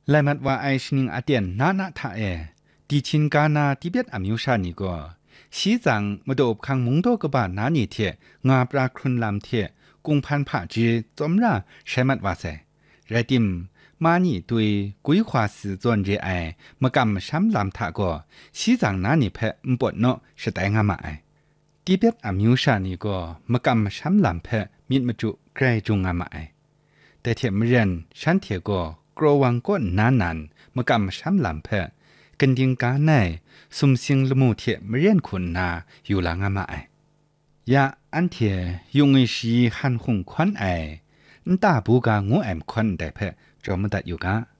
来มัดว่าไอชนิงอาเตียนนาทาดีชินกานาที่เบียดอามิวชานี่ก็สีจังมาดูอบคังมุงโตกบ้านนานี่เถงาปลาครุนลำเถกุงพันผาจีจอมราใช้มัดว่าเสไรติมมานี่ตุยกุยขวาสือจวนเรไอมากำช้ำลำทาก็สีจังนานี่เพมปวดเนาะสไตงามาไอที่เบียดอามิวชานี่ก็มากำช้ำลำเพมิดมาจุไกรจุงงามาไอแต่เถมเรียนฉันเถก็กลัววังก้นนานมากำช้ำลำเพกันดิงกาในสมสิงละมูเถมเรียนคุณนาอยู่หลังอามาไอยาอันเถยงไอชีหันหงควันไอตาบูกางูแอมควันแต่เพจอมดัดอยู่กา